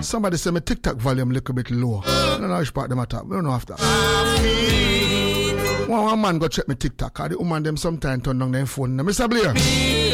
somebody say my TikTok volume a little bit low. I don't know which part them attack. We don't know after. One man go check my TikTok. The woman them sometimes turn down their phone. Mr. Blair.